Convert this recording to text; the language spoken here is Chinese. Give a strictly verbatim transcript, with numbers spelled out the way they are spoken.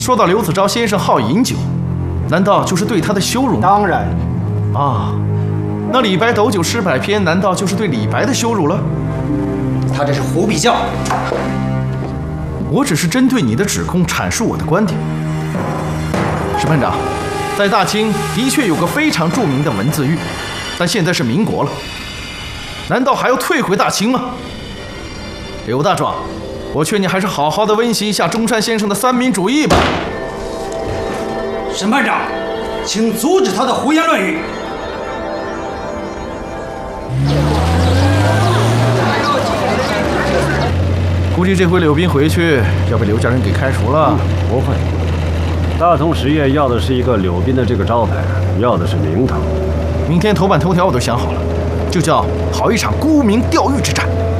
说到刘子昭先生好饮酒，难道就是对他的羞辱吗？ 当然。 啊，那李白斗酒诗百篇，难道就是对李白的羞辱了？ 他这是胡比叫。 我只是针对你的指控阐述我的观点。石班长，在大清的确有个非常著名的文字狱，但现在是民国了，难道还要退回大清吗？刘大壮，我劝你还是好好的温习一下中山先生的三民主义吧。 审判长，请阻止他的胡言乱语。 估计这回柳斌回去要被刘家人给开除了。 嗯、不会，大同实业要的是一个柳斌的这个招牌，要的是名头。 明天头版头条我都想好了，就叫“好一场沽名钓誉之战”。